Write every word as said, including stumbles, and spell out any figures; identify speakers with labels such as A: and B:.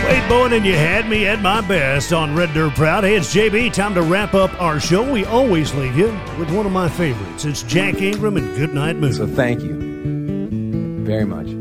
A: Wade Bowen, and you had me at my best on Red Dirt Proud. Hey, it's J B. Time to wrap up our show. We always leave you with one of my favorites. It's Jack Ingram and Goodnight Moon.
B: So thank you very much.